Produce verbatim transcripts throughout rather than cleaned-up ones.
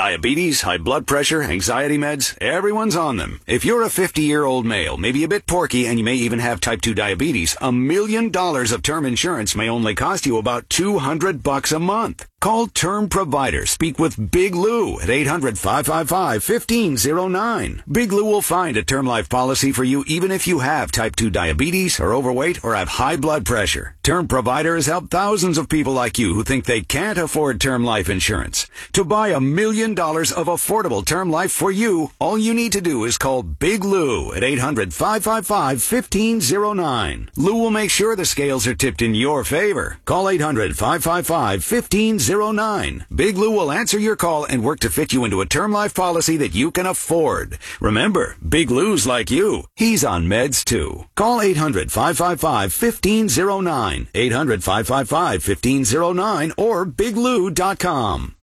Diabetes, high blood pressure, anxiety meds, everyone's on them. If you're a fifty-year-old male, maybe a bit porky, and you may even have type two diabetes, a million dollars of term insurance may only cost you about two hundred bucks a month. Call Term Provider. Speak with Big Lou at eight hundred, five five five, one five zero nine. Big Lou will find a term life policy for you even if you have type two diabetes, are overweight, or have high blood pressure. Term Provider has helped thousands of people like you who think they can't afford term life insurance. To buy a million dollars of affordable term life for you, all you need to do is call Big Lou at eight hundred, five five five, one five zero nine. Lou will make sure the scales are tipped in your favor. Call eight hundred, five five five, one five zero nine. Big Lou will answer your call and work to fit you into a term life policy that you can afford. Remember, Big Lou's like you. He's on meds too. Call eight hundred, five five five, one five zero nine. eight hundred, five five five, one five zero nine or big lou dot com.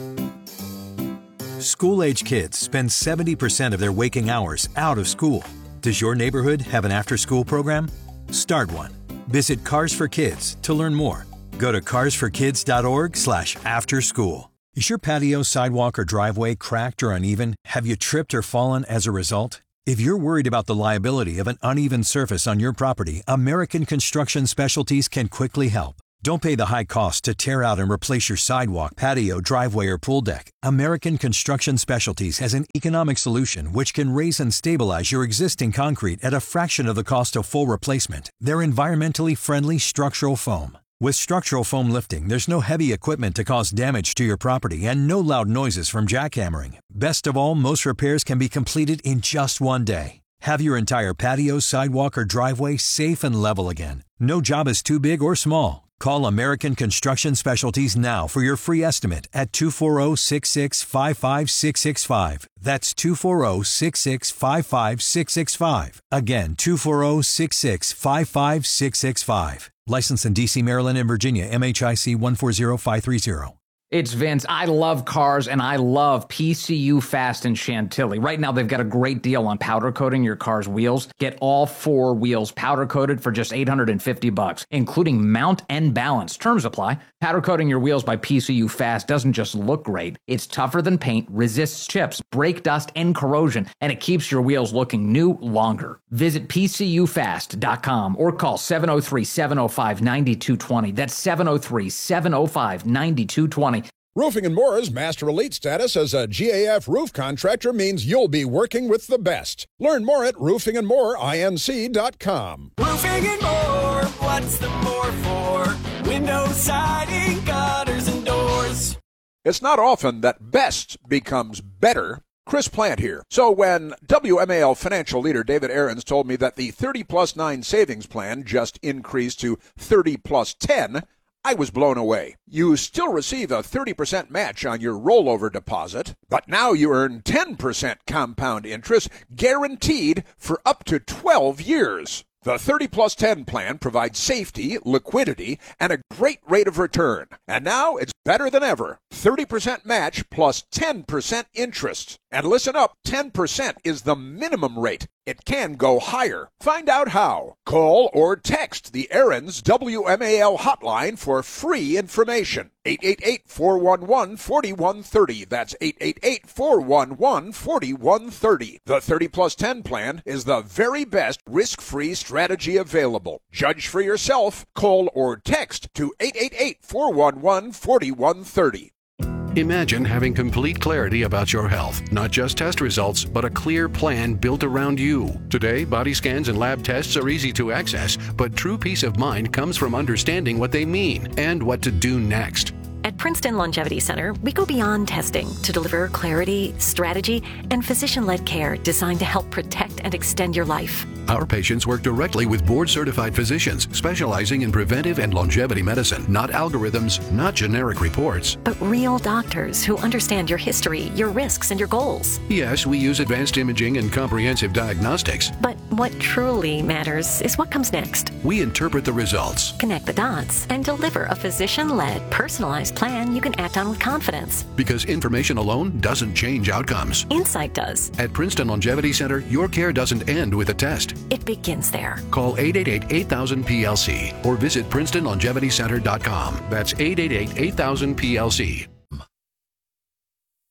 School-age kids spend seventy percent of their waking hours out of school. Does your neighborhood have an after-school program? Start one. Visit Cars for Kids to learn more. Go to cars for kids dot org slash after school. Is your patio, sidewalk, or driveway cracked or uneven? Have you tripped or fallen as a result? If you're worried about the liability of an uneven surface on your property, American Construction Specialties can quickly help. Don't pay the high cost to tear out and replace your sidewalk, patio, driveway, or pool deck. American Construction Specialties has an economic solution which can raise and stabilize your existing concrete at a fraction of the cost of full replacement. They're environmentally friendly structural foam. With structural foam lifting, there's no heavy equipment to cause damage to your property and no loud noises from jackhammering. Best of all, most repairs can be completed in just one day. Have your entire patio, sidewalk, or driveway safe and level again. No job is too big or small. Call American Construction Specialties now for your free estimate at two four zero, six six five five six six five. That's two four zero, six six five five six six five. Again, two four zero, six six five five six six five. Licensed in D C, Maryland, and Virginia, M H I C one four zero five three zero. It's Vince. I love cars, and I love P C U Fast in Chantilly. Right now, they've got a great deal on powder coating your car's wheels. Get all four wheels powder coated for just eight hundred fifty bucks, including mount and balance. Terms apply. Powder coating your wheels by P C U Fast doesn't just look great. It's tougher than paint, resists chips, brake dust, and corrosion, and it keeps your wheels looking new longer. Visit P C U fast dot com or call seven oh three, seven oh five, nine two two oh. That's seven oh three, seven oh five, nine two two oh. Roofing and More's Master Elite status as a G A F roof contractor means you'll be working with the best. Learn more at roofing and more inc dot com. Roofing and More, what's the more for? Windows, siding, gutters, and doors. It's not often that best becomes better. Chris Plant here. So when W M A L financial leader David Aarons told me that the thirty plus nine savings plan just increased to thirty plus ten, I was blown away. You still receive a thirty percent match on your rollover deposit, but now you earn ten percent compound interest guaranteed for up to twelve years. The thirty plus ten plan provides safety, liquidity, and a great rate of return. And now it's better than ever. thirty percent match plus ten percent interest. And listen up, ten percent is the minimum rate. It can go higher. Find out how. Call or text the Aarons W M A L hotline for free information. eight eight eight, four one one, four one three zero. That's eight eight eight, four one one, four one three zero. The thirty plus ten plan is the very best risk-free strategy available. Judge for yourself. Call or text to eight eight eight, four one one, four one three zero. Imagine having complete clarity about your health, not just test results, but a clear plan built around you. Today, body scans and lab tests are easy to access, but true peace of mind comes from understanding what they mean and what to do next. At Princeton Longevity Center, we go beyond testing to deliver clarity, strategy, and physician-led care designed to help protect and extend your life. Our patients work directly with board-certified physicians specializing in preventive and longevity medicine, not algorithms, not generic reports. But real doctors who understand your history, your risks, and your goals. Yes, we use advanced imaging and comprehensive diagnostics. But what truly matters is what comes next. We interpret the results, connect the dots, and deliver a physician-led, personalized plan you can act on with confidence. Because information alone doesn't change outcomes. Insight does. At Princeton Longevity Center, your care doesn't end with a test. It begins there. Call eight eight eight, eight thousand, P L C or visit princeton longevity center dot com. That's eight eight eight, eight thousand, P L C.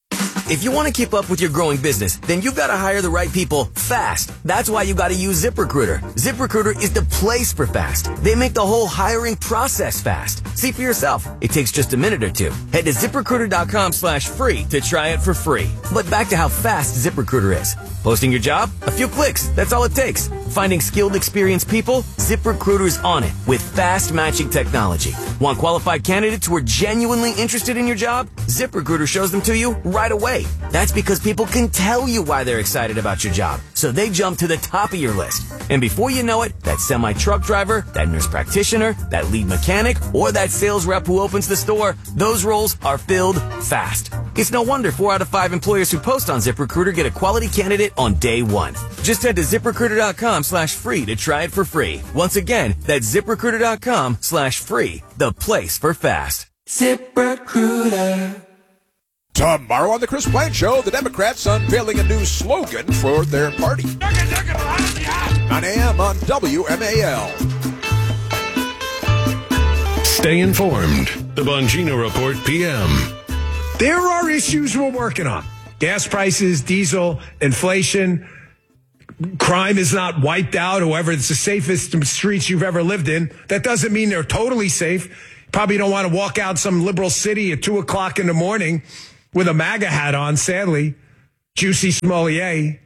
If you want to keep up with your growing business, then you've got to hire the right people fast. That's why you got to use ZipRecruiter. ZipRecruiter is the place for fast. They make the whole hiring process fast. See for yourself. It takes just a minute or two. Head to ZipRecruiter.com slash free to try it for free. But back to how fast ZipRecruiter is. Posting your job? A few clicks. That's all it takes. Finding skilled, experienced people? ZipRecruiter's on it with fast matching technology. Want qualified candidates who are genuinely interested in your job? ZipRecruiter shows them to you right away. That's because people can tell you why they're excited about your job, so they jump to the top of your list. And before you know it, that semi-truck driver, that nurse practitioner, that lead mechanic, or that sales rep who opens the store, those roles are filled fast. It's no wonder four out of five employers who post on ZipRecruiter get a quality candidate on day one. Just head to ZipRecruiter.com slash free to try it for free. Once again, that's ZipRecruiter.com slash free, the place for fast. ZipRecruiter. Tomorrow on the Chris Plant Show, the Democrats unveiling a new slogan for their party. nine a.m. on W M A L. Stay informed. The Bongino Report P M. There are issues we're working on. Gas prices, diesel, inflation. Crime is not wiped out. However, it's the safest streets you've ever lived in. That doesn't mean they're totally safe. Probably don't want to walk out some liberal city at two o'clock in the morning with a MAGA hat on, sadly. Juicy Smollett.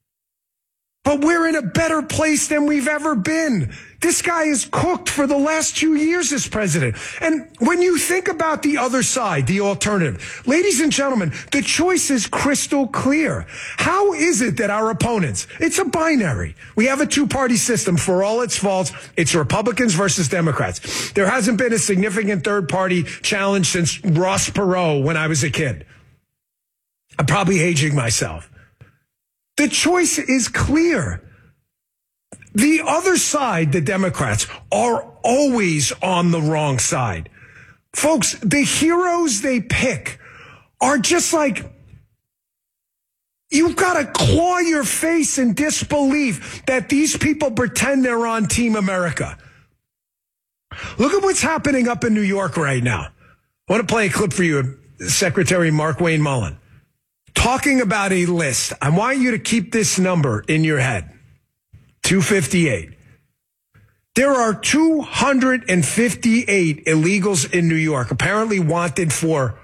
But we're in a better place than we've ever been. This guy is cooked for the last two years as president. And when you think about the other side, the alternative, ladies and gentlemen, the choice is crystal clear. How is it that our opponents, it's a binary. We have a two-party system for all its faults. It's Republicans versus Democrats. There hasn't been a significant third-party challenge since Ross Perot when I was a kid. I'm probably aging myself. The choice is clear. The other side, the Democrats, are always on the wrong side. Folks, the heroes they pick are just like, you've got to claw your face in disbelief that these people pretend they're on Team America. Look at what's happening up in New York right now. I want to play a clip for you, Secretary Markwayne Mullin. Talking about a list. I want you to keep this number in your head. two fifty-eight. There are two hundred fifty-eight illegals in New York, apparently wanted for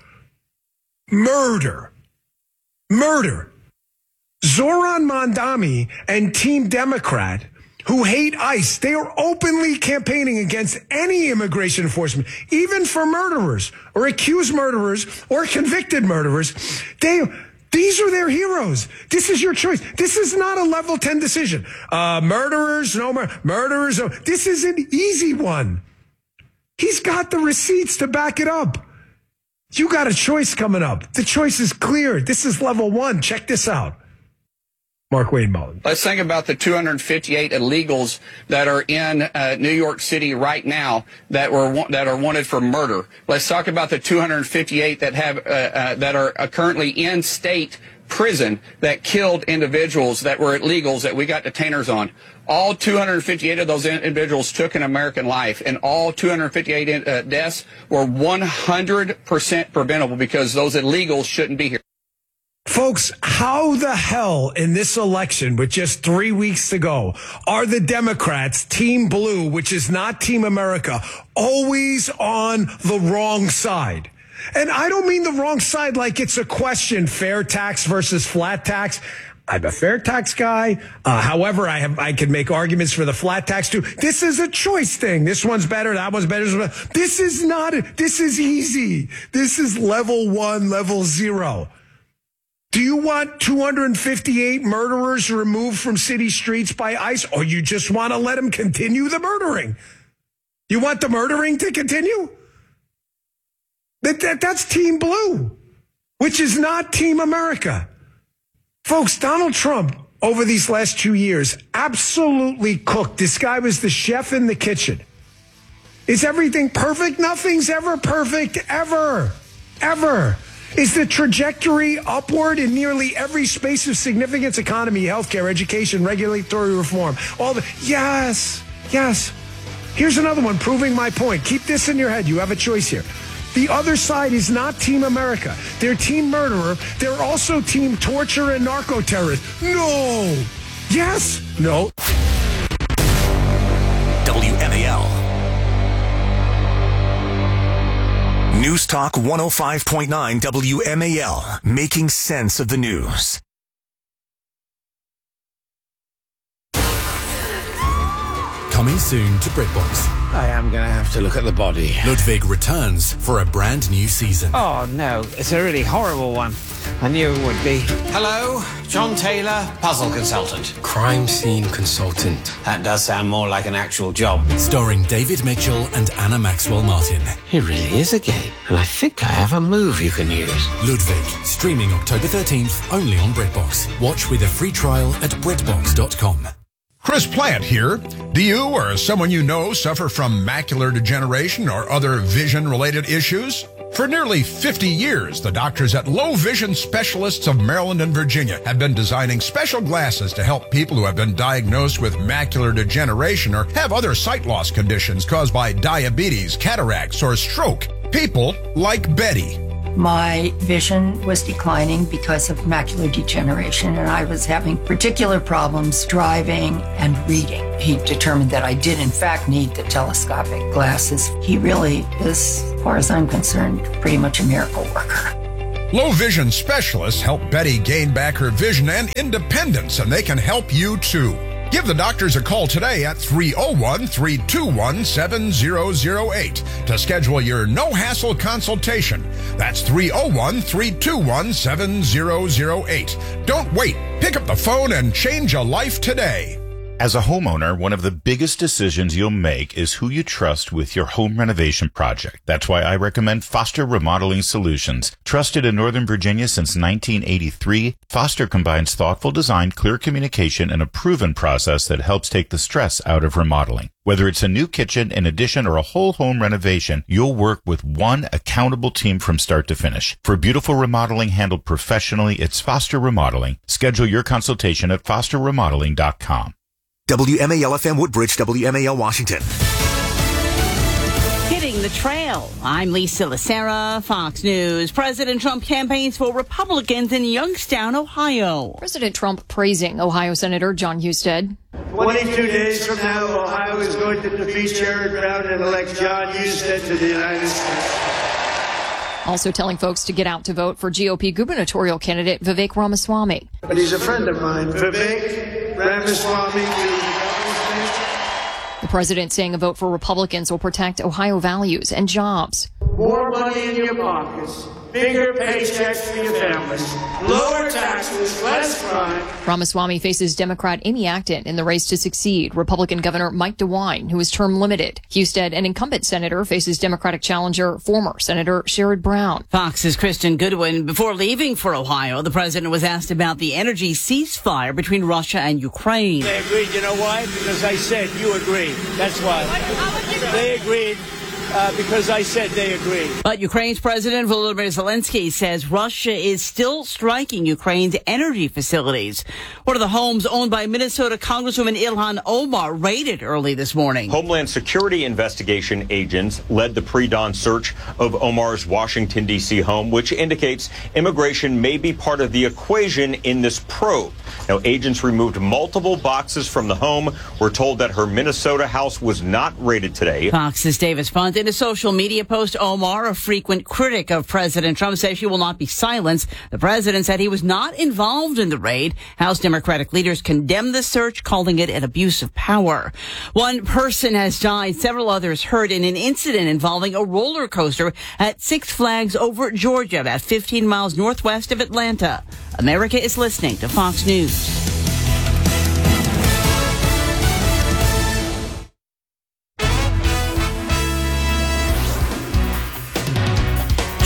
murder. Murder. Zoran Mondami and Team Democrat, who hate ICE, they are openly campaigning against any immigration enforcement, even for murderers or accused murderers or convicted murderers. They... These are their heroes. This is your choice. This is not a level ten decision. Uh, murderers, no mur- murderers. No. This is an easy one. He's got the receipts to back it up. You got a choice coming up. The choice is clear. This is level one. Check this out. Markwayne Mullin. Let's think about the two hundred fifty-eight illegals that are in uh, New York City right now that were that are wanted for murder. Let's talk about the two hundred fifty-eight that have uh, uh, that are uh, currently in state prison that killed individuals that were illegals that we got detainers on. All two hundred fifty-eight of those individuals took an American life, and all two hundred fifty-eight uh, deaths were one hundred percent preventable because those illegals shouldn't be here. Folks, how the hell in this election, with just three weeks to go, are the Democrats, Team Blue, which is not Team America, always on the wrong side? And I don't mean the wrong side like it's a question, fair tax versus flat tax. I'm a fair tax guy. Uh, however, I have I can make arguments for the flat tax too. This is a choice thing. This one's better. That one's better. This is not. This is easy. This is level one, level zero. Do you want two hundred fifty-eight murderers removed from city streets by ICE, or you just want to let them continue the murdering? You want the murdering to continue? That, that, that's Team Blue, which is not Team America. Folks, Donald Trump, over these last two years, absolutely cooked. This guy was the chef in the kitchen. Is everything perfect? Nothing's ever perfect, ever, ever. Is the trajectory upward in nearly every space of significance? Economy, healthcare, education, regulatory reform. All the yes, yes. Here's another one proving my point. Keep this in your head. You have a choice here. The other side is not Team America. They're Team Murderer. They're also Team Torture and Narco-Terrorist. No. Yes. No. W M A L. News Talk one oh five point nine W M A L. Making sense of the news. Coming soon to BritBox. I am going to have to look at the body. Ludwig returns for a brand new season. Oh, no. It's a really horrible one. I knew it would be. Hello, John Taylor, puzzle consultant. Crime scene consultant. That does sound more like an actual job. Starring David Mitchell and Anna Maxwell Martin. It really is a game, and I think I have a move you can use. Ludwig, streaming October thirteenth, only on BritBox. Watch with a free trial at Britbox dot com. Chris Plant here. Do you or someone you know suffer from macular degeneration or other vision-related issues? For nearly fifty years, the doctors at Low Vision Specialists of Maryland and Virginia have been designing special glasses to help people who have been diagnosed with macular degeneration or have other sight loss conditions caused by diabetes, cataracts, or stroke. People like Betty. My vision was declining because of macular degeneration, and I was having particular problems driving and reading. He determined that I did, in fact, need the telescopic glasses. He really is, as far as I'm concerned, pretty much a miracle worker. Low Vision Specialists help Betty gain back her vision and independence, and they can help you too. Give the doctors a call today at three oh one, three two one, seven oh oh eight to schedule your no-hassle consultation. That's three oh one, three two one, seven oh oh eight. Don't wait. Pick up the phone and change a life today. As a homeowner, one of the biggest decisions you'll make is who you trust with your home renovation project. That's why I recommend Foster Remodeling Solutions. Trusted in Northern Virginia since nineteen eighty-three, Foster combines thoughtful design, clear communication, and a proven process that helps take the stress out of remodeling. Whether it's a new kitchen, an addition, or a whole home renovation, you'll work with one accountable team from start to finish. For beautiful remodeling handled professionally, it's Foster Remodeling. Schedule your consultation at foster remodeling dot com. W M A L F M Woodbridge, W M A L Washington. Hitting the trail. I'm Lisa Lacera, Fox News. President Trump campaigns for Republicans in Youngstown, Ohio. President Trump praising Ohio Senator Jon Husted. twenty-two days from now, Ohio is going to defeat Sherrod Brown and elect Jon Husted to the United States. Also telling folks to get out to vote for G O P gubernatorial candidate Vivek Ramaswamy. But he's a friend of mine. Vivek Ramaswamy. The president saying a vote for Republicans will protect Ohio values and jobs. More money in your pockets, bigger paychecks for your families, lower taxes, less crime. Ramaswamy faces Democrat Amy Acton in the race to succeed Republican Governor Mike DeWine, who is term limited. Husted, an incumbent senator, faces Democratic challenger former Senator Sherrod Brown. Fox's Kristen Goodwin. Before leaving for Ohio, the president was asked about the energy ceasefire between Russia and Ukraine. They agreed. You know why? Because I said you agreed. That's why. They agreed. Uh, because I said they agree. But Ukraine's President Volodymyr Zelensky says Russia is still striking Ukraine's energy facilities. One of the homes owned by Minnesota Congresswoman Ilhan Omar raided early this morning. Homeland Security investigation agents led the pre-dawn search of Omar's Washington, D C home, which indicates immigration may be part of the equation in this probe. Now, agents removed multiple boxes from the home. We're told that her Minnesota house was not raided today. Fox's Davis Punt. In a social media post, Omar, a frequent critic of President Trump, says she will not be silenced. The president said he was not involved in the raid. House Democratic leaders condemned the search, calling it an abuse of power. One person has died, several others hurt in an incident involving a roller coaster at Six Flags over Georgia, about fifteen miles northwest of Atlanta. America is listening to Fox News. Tree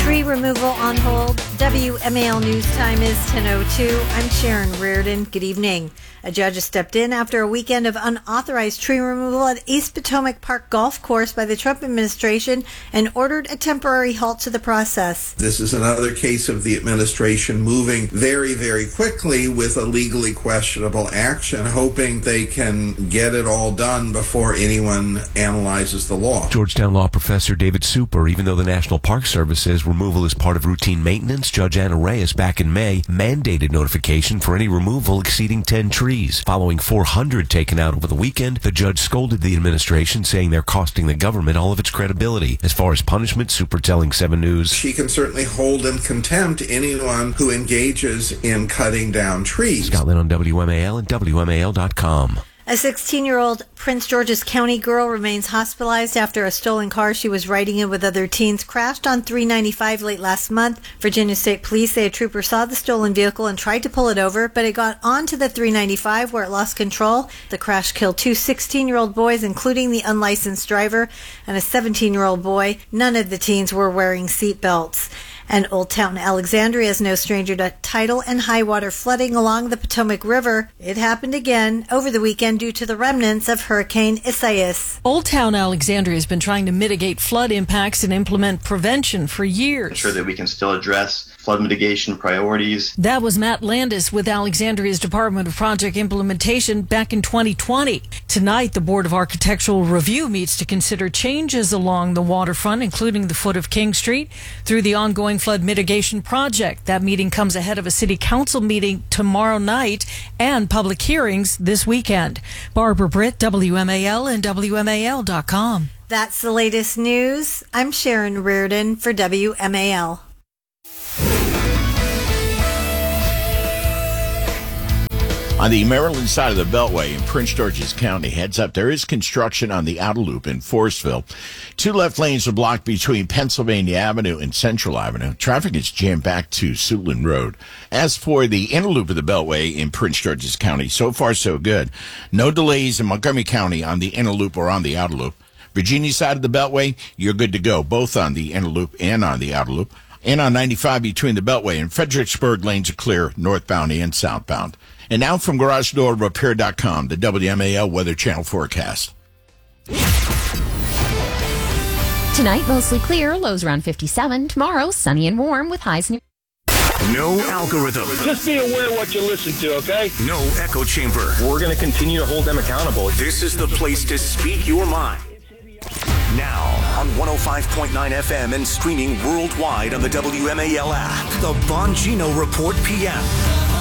removal on hold. W M A L News Time is ten oh two. I'm Sharon Reardon. Good evening. A judge has stepped in after a weekend of unauthorized tree removal at East Potomac Park Golf Course by the Trump administration and ordered a temporary halt to the process. This is another case of the administration moving very, very quickly with a legally questionable action, hoping they can get it all done before anyone analyzes the law. Georgetown law professor David Super, even though the National Park Service says removal is part of routine maintenance, Judge Anna Reyes back in May mandated notification for any removal exceeding ten trees. Following four hundred taken out over the weekend, the judge scolded the administration, saying they're costing the government all of its credibility. As far as punishment, Super telling seven News, she can certainly hold in contempt anyone who engages in cutting down trees. Scott Lynn on W M A L and W M A L dot com. A sixteen-year-old Prince George's County girl remains hospitalized after a stolen car she was riding in with other teens crashed on three ninety-five late last month. Virginia State Police say a trooper saw the stolen vehicle and tried to pull it over, but it got onto the three ninety-five where it lost control. The crash killed two sixteen-year-old boys, including the unlicensed driver, and a seventeen-year-old boy. None of the teens were wearing seatbelts. And Old Town Alexandria is no stranger to tidal and high water flooding along the Potomac River. It happened again over the weekend due to the remnants of Hurricane Isaias. Old Town Alexandria has been trying to mitigate flood impacts and implement prevention for years. Ensure that we can still address flood mitigation priorities. That was Matt Landis with Alexandria's Department of Project Implementation back in twenty twenty. Tonight, the Board of Architectural Review meets to consider changes along the waterfront, including the foot of King Street, through the ongoing flood mitigation project. That meeting comes ahead of a city council meeting tomorrow night and public hearings this weekend. Barbara Britt, W M A L and W M A L dot com. That's the latest news. I'm Sharon Reardon for W M A L. On the Maryland side of the Beltway in Prince George's County, heads up, there is construction on the outer loop in Forestville. Two left lanes are blocked between Pennsylvania Avenue and Central Avenue. Traffic is jammed back to Suitland Road. As for the inner loop of the Beltway in Prince George's County, so far so good. No delays in Montgomery County on the inner loop or on the outer loop. Virginia side of the Beltway, you're good to go, both on the inner loop and on the outer loop. And on ninety-five between the Beltway and Fredericksburg, lanes are clear, northbound and southbound. And now from Garage Door Repair dot com, the W M A L Weather Channel forecast. Tonight, mostly clear, lows around fifty-seven. Tomorrow, sunny and warm with highs near. No algorithm. Just be aware of what you listen to, okay? No echo chamber. We're going to continue to hold them accountable. This is the place to speak your mind. Now, on one oh five point nine F M and streaming worldwide on the W M A L app, the Bongino Report P M.